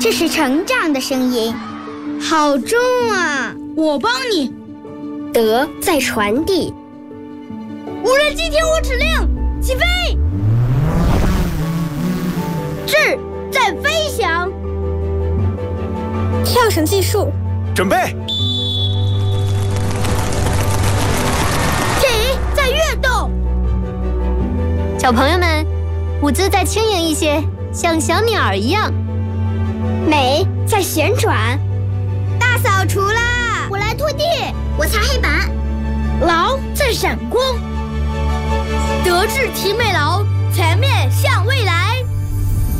这是成长的声音，好重啊！ 我帮你。 德在传递。 无人机听我指令，起飞！智在飞翔。 跳绳计数， 准备。 体在跃动。 小朋友们，舞姿再轻盈一些，像小鸟儿一样。 美在旋转。 大扫除啦！我来拖地， 我擦黑板。 劳在闪光。德智体美劳，全面向未来。